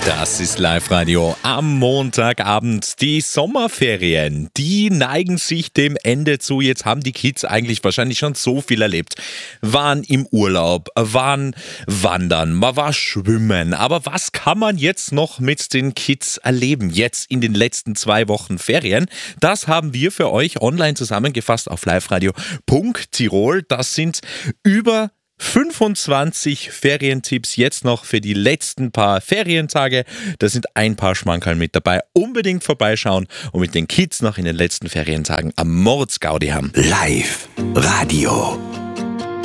Das ist Live-Radio am Montagabend. Die Sommerferien, die neigen sich dem Ende zu. Jetzt haben die Kids eigentlich wahrscheinlich schon so viel erlebt. Waren im Urlaub, waren wandern, man war schwimmen. Aber was kann man jetzt noch mit den Kids erleben? Jetzt in den letzten 2 Wochen Ferien. Das haben wir für euch online zusammengefasst auf liveradio.tirol. Das sind über 25 Ferientipps jetzt noch für die letzten paar Ferientage. Da sind ein paar Schmankerl mit dabei. Unbedingt vorbeischauen und mit den Kids noch in den letzten Ferientagen am Mordsgaudi haben. Live Radio.